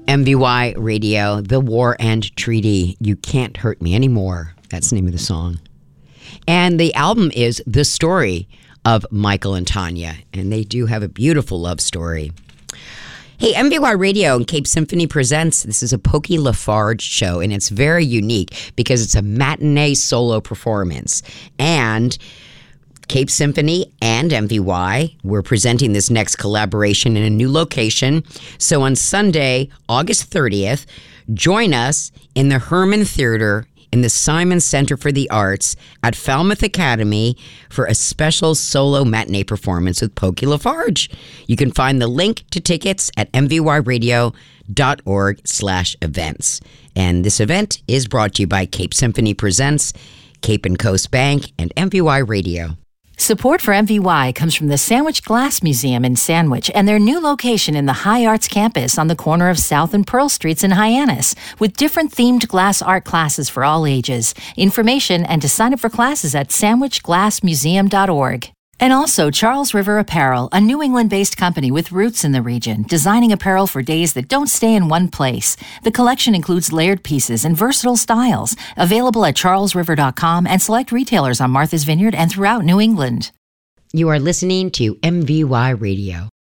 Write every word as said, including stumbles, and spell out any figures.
M V Y Radio, The War and Treaty. You Can't Hurt Me Anymore. That's the name of the song. And the album is The Story of Michael and Tanya. And they do have a beautiful love story. Hey, M V Y Radio and Cape Symphony presents, this is a Pokey Lafarge show, and it's very unique because it's a matinee solo performance. And Cape Symphony and M V Y, we're presenting this next collaboration in a new location. So on Sunday, August thirtieth, join us in the Herman Theater in the Simon Center for the Arts at Falmouth Academy for a special solo matinee performance with Pokey Lafarge. You can find the link to tickets at mvyradio.org slash events. And this event is brought to you by Cape Symphony Presents, Cape and Coast Bank, and M V Y Radio. Support for M V Y comes from the Sandwich Glass Museum in Sandwich and their new location in the High Arts campus on the corner of South and Pearl Streets in Hyannis, with different themed glass art classes for all ages. Information and to sign up for classes at sandwich glass museum dot org. And also Charles River Apparel, a New England-based company with roots in the region, designing apparel for days that don't stay in one place. The collection includes layered pieces and versatile styles, available at charles river dot com and select retailers on Martha's Vineyard and throughout New England. You are listening to M V Y Radio.